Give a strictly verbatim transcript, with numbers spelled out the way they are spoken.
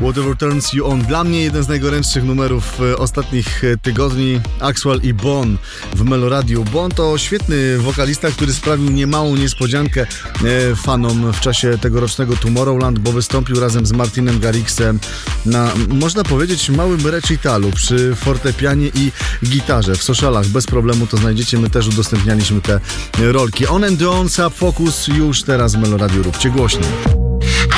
Whatever Turns You On. Dla mnie jeden z najgorętszych numerów ostatnich tygodni. Axwell i Bon w Meloradiu. Bon to świetny wokalista, który sprawił niemałą niespodziankę fanom w czasie tegorocznego Tomorrowland, bo wystąpił razem z Martinem Garrixem na, można powiedzieć, małym recitalu przy fortepianie i gitarze. W socialach bez problemu to znajdziecie. My też udostępnialiśmy te rolki. On and On, Sub Focus już teraz w Meloradiu. Róbcie głośno.